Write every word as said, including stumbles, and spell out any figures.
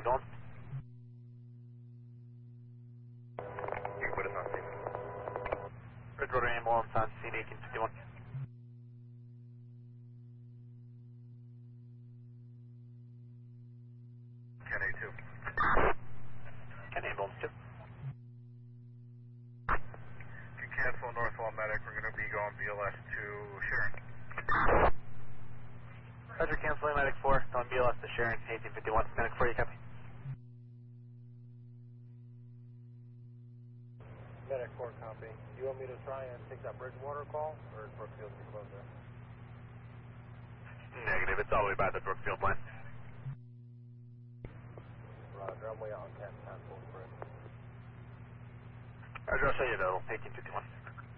going? You put us on scene. Bridgewater ambulance on scene eighteen fifty-one. ten A two. ten ambulance two. If you cancel Northwell Medic, we're going to be going B L S to Sharon. Roger, canceling Medic four, going B L S to Sharon, eighteen fifty-one. Medic four, you copy? Medic four, copy. Do you want me to try and take that Bridgewater call, or is Brookfield be closer? Negative, it's all the way by the Brookfield line. Roger, I'm way out on ten, ten, full bridge. Roger, I'll show you the eighteen fifty-one.